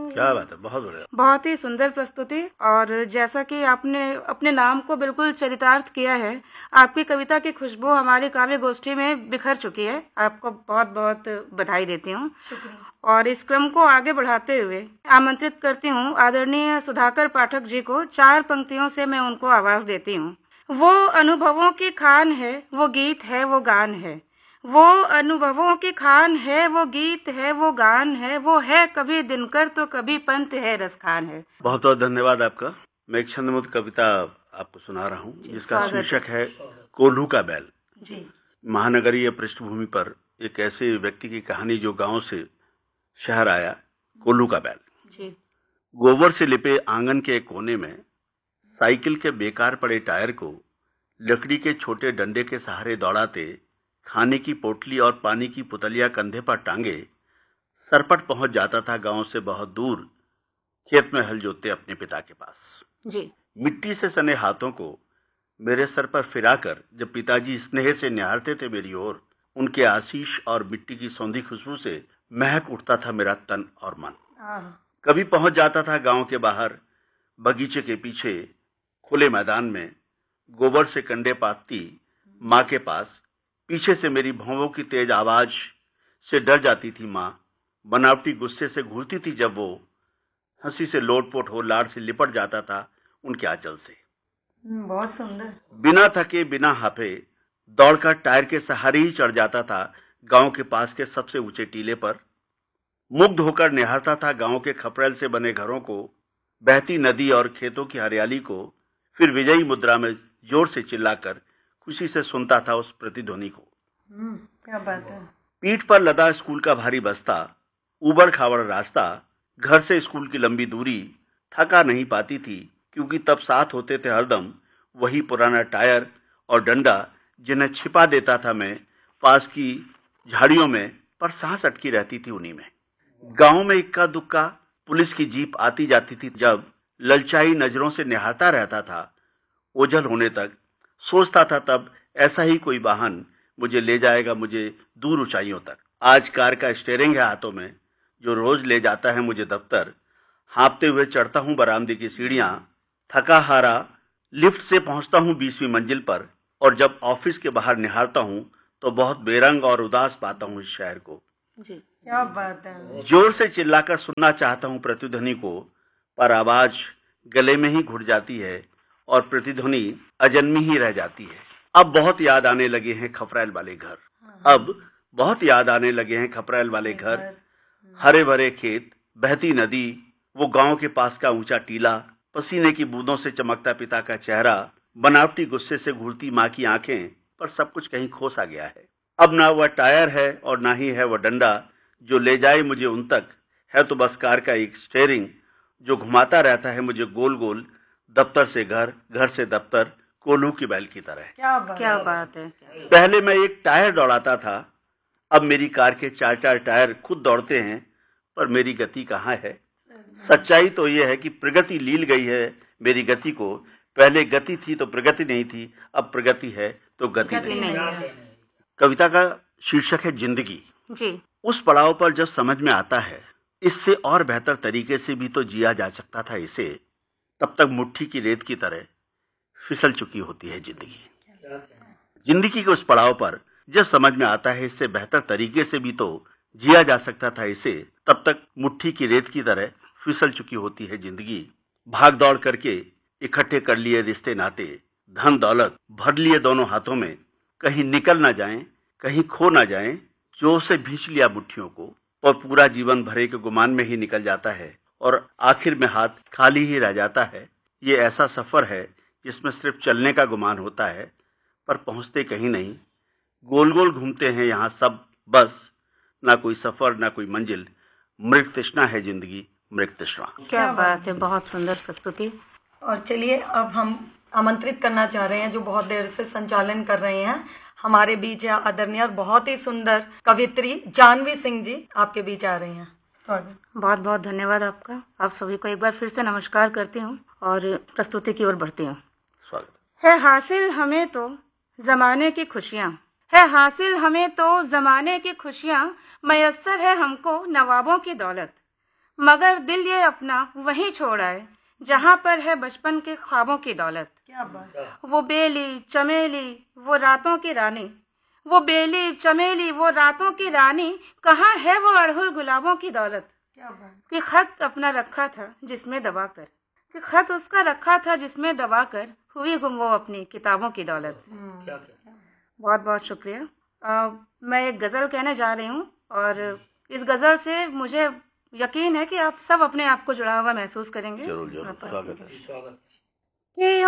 क्या बात है, बहुत बढ़िया। बहुत ही सुंदर प्रस्तुति। और जैसा कि आपने अपने नाम को बिल्कुल चरितार्थ किया है, आपकी कविता की खुशबू हमारी काव्य गोष्ठी में बिखर चुकी है। आपको बहुत बहुत बधाई देती हूँ। और इस क्रम को आगे बढ़ाते हुए आमंत्रित करती हूँ आदरणीय सुधाकर पाठक जी को। 4 पंक्तियों से मैं उनको आवाज देती हूँ। वो अनुभवों की खान है, वो गीत है, वो गान है। वो अनुभवों की खान है, वो गीत है, वो गान है। वो है कभी दिनकर तो कभी पंत है, रसखान है। बहुत बहुत धन्यवाद आपका। मैं एक छंदमुक्त कविता आपको सुना रहा हूँ जिसका शीर्षक है कोल्हू का बैल। जी। महानगरीय पृष्ठभूमि पर एक ऐसे व्यक्ति की कहानी जो गांव से शहर आया, कोल्हू का बैल। जी। गोबर से लिपे आंगन के एक कोने में साइकिल के बेकार पड़े टायर को लकड़ी के छोटे डंडे के सहारे दौड़ाते, खाने की पोटली और पानी की पुतलियां कंधे पर टांगे सरपट पहुंच जाता था गांव से बहुत दूर, खेत में हल जोतते अपने पिता के पास। जी। मिट्टी से सने हाथों को मेरे सर पर फिराकर जब पिताजी स्नेह से निहारते थे मेरी ओर, उनके आशीष और मिट्टी की सौंधी खुशबू से महक उठता था मेरा तन और मन। कभी पहुंच जाता था गांव के बाहर, बगीचे के पीछे खुले मैदान में, गोबर से कंडे पातती माँ के पास। पीछे से मेरी भौंवों की तेज आवाज से डर जाती थी माँ। बनावटी गुस्से से घूरती थी जब वो, हंसी से लोटपोट हो लाड़ से लिपट जाता था उनके आंचल से। बहुत सुंदर। बिना थके बिना हाफे दौड़कर टायर के सहारे ही चढ़ जाता था गांव के पास के सबसे ऊंचे टीले पर। मुग्ध होकर निहारता था गांव के खपरेल से बने घरों को, बहती नदी और खेतों की हरियाली को। फिर विजयी मुद्रा में जोर से चिल्लाकर खुशी से सुनता था उस प्रतिध्वनि को। क्या बात है। पीठ पर लदा स्कूल का भारी बस्ता, उबड़ खाबड़ रास्ता, घर से स्कूल की लंबी दूरी थका नहीं पाती थी, क्योंकि तब साथ होते थे हरदम वही पुराना टायर और डंडा जिन्हें छिपा देता था मैं पास की झाड़ियों में, पर सांस अटकी रहती थी उन्हीं में। गांव में इक्का दुक्का पुलिस की जीप आती जाती थी, जब ललचाई नजरों से निहारता रहता था ओझल होने तक। सोचता था तब ऐसा ही कोई वाहन मुझे ले जाएगा, मुझे दूर ऊंचाइयों तक। आज कार का स्टीयरिंग है हाथों में, जो रोज ले जाता है मुझे दफ्तर। हाँपते हुए चढ़ता हूँ बरामदे की सीढ़ियां, थका हारा लिफ्ट से पहुंचता हूँ 20वीं मंजिल पर। और जब ऑफिस के बाहर निहारता हूँ तो बहुत बेरंग और उदास पाता हूँ इस शहर को। जी, क्या बात है। जोर से चिल्लाकर सुनना चाहता हूँ प्रतिध्वनि को, पर आवाज गले में ही घुट जाती है और प्रतिध्वनि अजन्मी ही रह जाती है। अब बहुत याद आने लगे हैं खपरेल वाले घर। अब बहुत याद आने लगे हैं खपरेल वाले घर। हरे भरे खेत, बहती नदी, वो गांव के पास का ऊंचा टीला, पसीने की बूंदों से चमकता पिता का चेहरा, बनावटी गुस्से से घूरती माँ की आंखें। पर सब कुछ कहीं खो सा गया है। अब ना वह टायर है और ना ही है वह डंडा जो ले जाए मुझे उन तक। है तो बस कार का एक स्टीयरिंग जो घुमाता रहता है मुझे गोल गोल, दफ्तर से घर, घर से दफ्तर, कोल्हू की बैल की तरह। क्या बात है। पहले मैं एक टायर दौड़ाता था, अब मेरी कार के 4-4 टायर खुद दौड़ते हैं। पर मेरी गति कहाँ है। सच्चाई तो यह है कि प्रगति लील गई है मेरी गति को। पहले गति थी तो प्रगति नहीं थी, अब प्रगति है तो गति नहीं। कविता का शीर्षक है जिंदगी। जी। उस पड़ाव पर जब समझ में आता है इससे और बेहतर तरीके से भी तो जिया जा सकता था इसे, तब तक मुट्ठी की रेत की तरह फिसल चुकी होती है जिंदगी। जिंदगी के उस पड़ाव पर जब समझ में आता है इससे बेहतर तरीके से भी तो जिया जा सकता था इसे, तब तक मुट्ठी की रेत की तरह फिसल चुकी होती है जिंदगी। भाग दौड़ करके इकट्ठे कर लिए रिश्ते नाते, धन दौलत भर लिए दोनों हाथों में, कहीं निकल ना जाएं, कहीं खो ना जाएं, जोर से भींच लिया मुट्ठियों को। और पूरा जीवन भरे के गुमान में ही निकल जाता है और आखिर में हाथ खाली ही रह जाता है। ये ऐसा सफर है जिसमें सिर्फ चलने का गुमान होता है, पर पहुंचते कहीं नहीं। गोल गोल घूमते हैं यहाँ सब बस, ना कोई सफर ना कोई मंजिल। मृग तृष्णा है जिंदगी, मृग तृष्णा। क्या बात है, बहुत सुंदर प्रस्तुति। और चलिए अब हम आमंत्रित करना चाह रहे हैं जो बहुत देर से संचालन कर रहे हैं, हमारे बीच आदरणीय और बहुत ही सुंदर कवित्री जानवी सिंह जी आपके बीच आ रही हैं। स्वागत। बहुत बहुत धन्यवाद आपका। आप सभी को एक बार फिर से नमस्कार करती हूँ और प्रस्तुति की ओर बढ़ती हूँ। स्वागत। है हासिल हमें तो जमाने की खुशियाँ, है हासिल हमें तो जमाने की खुशियाँ, मयस्सर है हमको नवाबों की दौलत। मगर दिल ये अपना वहीं छोड़ आए जहाँ पर है बचपन के ख्वाबों की दौलत। क्या बात। वो बेली चमेली वो रातों की रानी, वो बेली चमेली वो रातों की रानी, कहाँ है वो अड़हुल गुलाबों की दौलत। क्या बात। कि खत अपना रखा था जिसमें दबाकर, कि खत उसका रखा था जिसमें दबाकर, हुई गुम वो अपनी किताबों की दौलत। बहुत बहुत शुक्रिया। मैं एक गज़ल कहने जा रही हूँ और इस गज़ल से मुझे यकीन है कि आप सब अपने आप को जुड़ा हुआ महसूस करेंगे। जरूर जरूर, स्वागत है। कि